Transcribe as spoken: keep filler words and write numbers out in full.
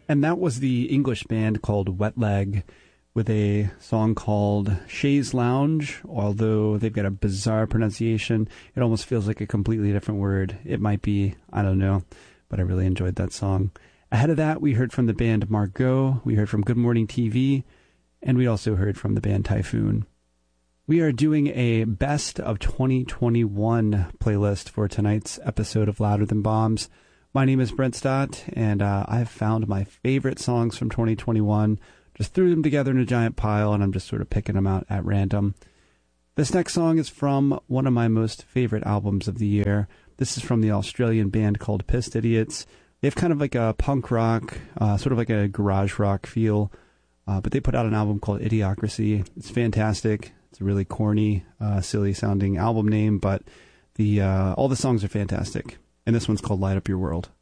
And that was the English band called Wet Leg with a song called Shays Lounge. Although they've got a bizarre pronunciation, it almost feels like a completely different word. It might be, I don't know, but I really enjoyed that song. Ahead of that, we heard from the band Margot, we heard from Good Morning T V, and we also heard from the band Typhoon. We are doing a best of twenty twenty-one playlist for tonight's episode of Louder Than Bombs. My name is Brent Stott, and uh, I've found my favorite songs from twenty twenty-one, just threw them together in a giant pile, and I'm just sort of picking them out at random. This next song is from one of my most favorite albums of the year. This is from the Australian band called Pissed Idiots. They have kind of like a punk rock, uh, sort of like a garage rock feel, uh, but they put out an album called Idiocracy. It's fantastic. It's a really corny, uh, silly-sounding album name, but the uh, all the songs are fantastic. And this one's called Light Up Your World.